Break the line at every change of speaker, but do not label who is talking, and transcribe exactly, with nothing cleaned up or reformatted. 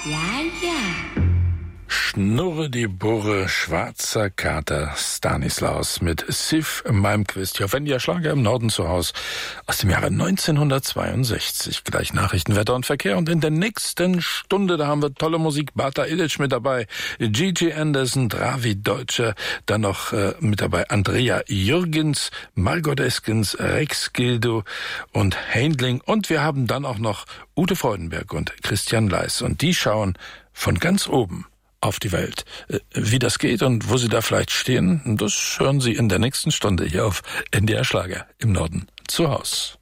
Ja, ja.
Schnurre die Burre, schwarzer Kater, Stanislaus mit Sif Malmquist. Ja, wenn ihr Schlager im Norden zu Haus aus dem Jahre neunzehnhundertzweiundsechzig. Gleich Nachrichten, Wetter und Verkehr. Und in der nächsten Stunde, da haben wir tolle Musik. Bata Illich mit dabei, Gigi Anderson, Dravi Deutscher, dann noch äh, mit dabei Andrea Jürgens, Margot Eskens, Rex Gildo und Händling. Und wir haben dann auch noch Ute Freudenberg und Christian Leis. Und die schauen von ganz oben auf die Welt. Wie das geht und wo Sie da vielleicht stehen, das hören Sie in der nächsten Stunde hier auf N D R Schlager im Norden zu Haus.